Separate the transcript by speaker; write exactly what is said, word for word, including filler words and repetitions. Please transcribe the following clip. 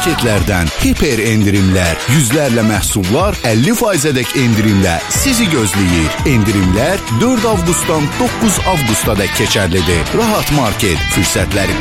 Speaker 1: marketlərdən hiper endirimlər, yüzlərlə məhsullar əlli faizədək endirimlə sizi gözləyir. Endirimlər dörd avqustdan doqquz avqusta dək keçərlidir. Rahat Market fürsətləri